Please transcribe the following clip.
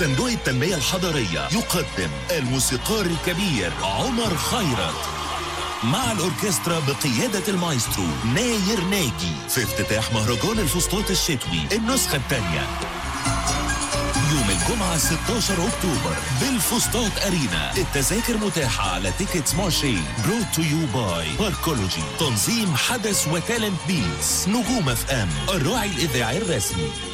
صندوق التنمية الحضرية يقدم الموسيقار الكبير عمر خيرت مع الأوركسترا بقيادة المايسترو ناير ناجي في افتتاح مهرجان الفسطاط الشتوي النسخة الثانية يوم الجمعة 16 أكتوبر بالفسطاط أرينا. التذاكر متاحة على تيكتس مارشي. برود تو يو باي باركولوجي. تنظيم حدث وتالنت بيتس. نجوم اف ام الراعي الإذاعي الرسمي.